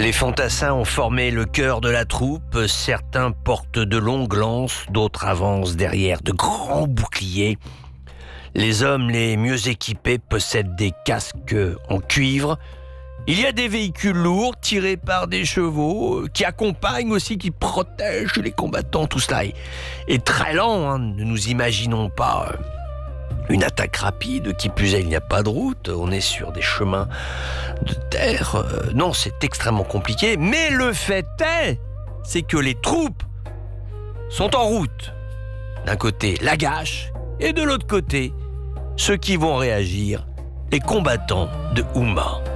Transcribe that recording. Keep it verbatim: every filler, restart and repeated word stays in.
Les fantassins ont formé le cœur de la troupe. Certains portent de longues lances, d'autres avancent derrière de grands boucliers. Les hommes les mieux équipés possèdent des casques en cuivre. Il y a des véhicules lourds tirés par des chevaux qui accompagnent aussi, qui protègent les combattants. Tout cela est, est très lent, hein. Ne nous imaginons pas une attaque rapide. Qui plus est, il n'y a pas de route. On est sur des chemins de terre. Euh, non, c'est extrêmement compliqué. Mais le fait est, c'est que les troupes sont en route. D'un côté, Lagash, et de l'autre côté, ceux qui vont réagir, les combattants de Houma.